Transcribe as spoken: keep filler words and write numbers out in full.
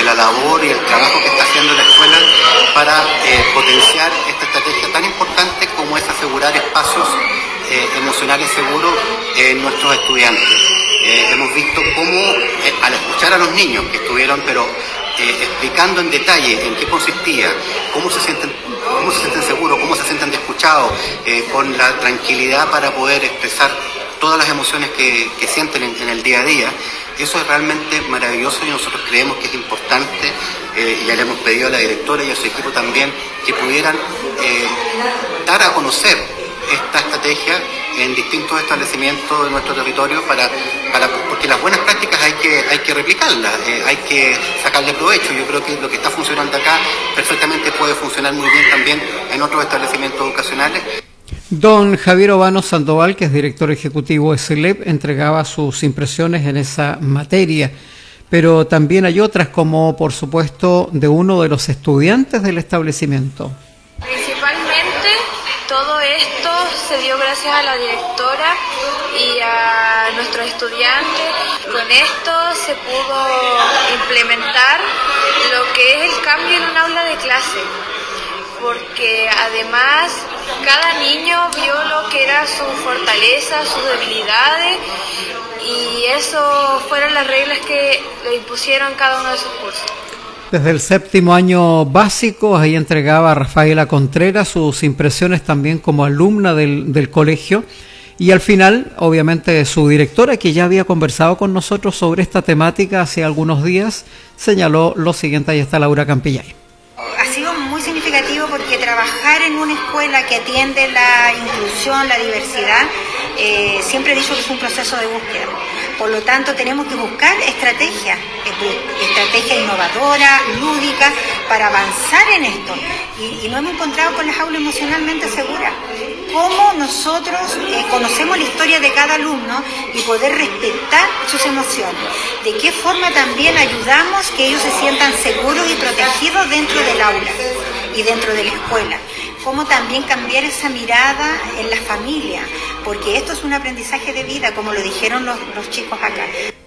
de la labor y el trabajo que está haciendo la escuela para eh, potenciar esta estrategia tan importante como es asegurar espacios eh, emocionales seguros en nuestros estudiantes. Eh, hemos visto cómo eh, al escuchar a los niños que estuvieron pero eh, explicando en detalle en qué consistía, cómo se sienten, cómo se sienten seguros, cómo se sienten escuchados, eh, con la tranquilidad para poder expresar todas las emociones que, que sienten en, en el día a día. Eso es realmente maravilloso y nosotros creemos que es importante, eh, y ya le hemos pedido a la directora y a su equipo también que pudieran eh, dar a conocer esta estrategia en distintos establecimientos de nuestro territorio, para, para porque las buenas prácticas hay que, hay que replicarlas, eh, hay que sacarle provecho. Yo creo que lo que está funcionando acá perfectamente puede funcionar muy bien también en otros establecimientos educacionales. Don Javier Obano Sandoval, que es director ejecutivo de C E L E P, entregaba sus impresiones en esa materia, pero también hay otras, como por supuesto de uno de los estudiantes del establecimiento. Principalmente todo esto se dio gracias a la directora y a nuestros estudiantes. Con esto se pudo implementar lo que es el cambio en un aula de clase, porque además cada niño vio lo que era su fortaleza, sus debilidades, y eso fueron las reglas que le impusieron cada uno de sus cursos. Desde el séptimo año básico, ahí entregaba Rafaela Contreras sus impresiones también como alumna del, del colegio, y al final, obviamente, su directora, que ya había conversado con nosotros sobre esta temática hace algunos días, señaló lo siguiente. Ahí está Laura Campillay. Ha sido muy significativo porque trabajar en una escuela que atiende la inclusión, la diversidad, eh, siempre he dicho que es un proceso de búsqueda. Por lo tanto, tenemos que buscar estrategias, estrategias innovadoras, lúdicas, para avanzar en esto. Y, y nos hemos encontrado con las aulas emocionalmente seguras. Cómo nosotros eh, conocemos la historia de cada alumno y poder respetar sus emociones. De qué forma también ayudamos que ellos se sientan seguros y protegidos dentro del aula y dentro de la escuela. Cómo también cambiar esa mirada en la familia, porque esto es un aprendizaje de vida, como lo dijeron los, los chicos acá.